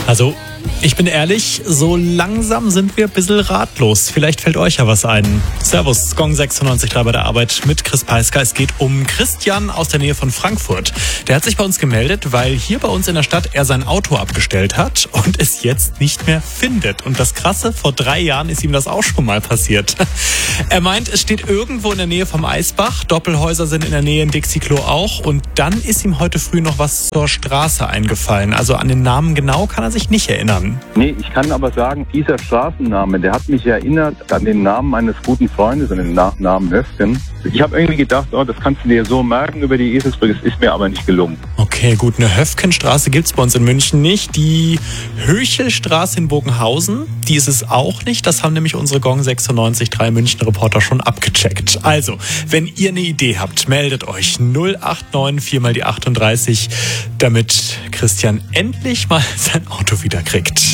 Also, ich bin ehrlich, so langsam sind wir ein bisschen ratlos. Vielleicht fällt euch ja was ein. Servus, Gong 96.3 bei der Arbeit mit Chris Peisker. Es geht um Christian aus der Nähe von Frankfurt. Der hat sich bei uns gemeldet, weil hier bei uns in der Stadt er sein Auto abgestellt hat und es jetzt nicht mehr findet. Und das Krasse, vor 3 Jahren ist ihm das auch schon mal passiert. Er meint, es steht irgendwo in der Nähe vom Eisbach. Doppelhäuser sind in der Nähe, in Dixiklo auch. Und dann ist ihm heute früh noch was zur Straße eingefallen. Also an den Namen genau kann er sich nicht erinnern. Nee, ich kann aber sagen, dieser Straßenname, der hat mich erinnert an den Namen eines guten Freundes, an den Nachnamen Höfgen. Ich habe irgendwie gedacht, das kannst du dir so merken über die Eselsbrücke, es ist mir aber nicht gelungen. Okay, gut, eine Höfgenstraße gibt's bei uns in München nicht. Die Höchelstraße in Bogenhausen, die ist es auch nicht. Das haben nämlich unsere Gong 96.3 München Reporter schon abgecheckt. Also, wenn ihr eine Idee habt, meldet euch 089 4 mal die 38, damit Christian endlich mal sein Auto wieder kriegt.